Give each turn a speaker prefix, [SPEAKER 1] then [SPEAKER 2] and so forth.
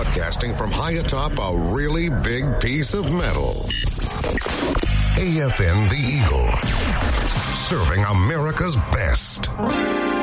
[SPEAKER 1] Broadcasting from high atop a really big piece of metal. AFN The Eagle. Serving America's best.